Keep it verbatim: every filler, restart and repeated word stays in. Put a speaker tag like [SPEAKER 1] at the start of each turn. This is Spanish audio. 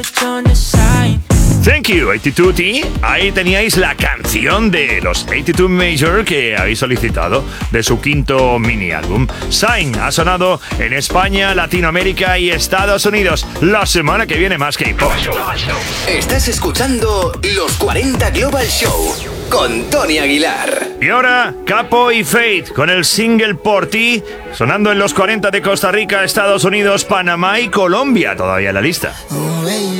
[SPEAKER 1] Thank you, ochenta y dos T. Ahí teníais la canción de los ochenta y dos Major que habéis solicitado de su quinto mini álbum. Sign ha sonado en España, Latinoamérica y Estados Unidos. La semana que viene más K-pop.
[SPEAKER 2] Estás escuchando Los cuarenta Global Show con Tony Aguilar.
[SPEAKER 1] Y ahora, Capo y Fate con el single Por Ti, sonando en los cuarenta de Costa Rica, Estados Unidos, Panamá y Colombia, todavía en la lista.
[SPEAKER 3] Oh, baby.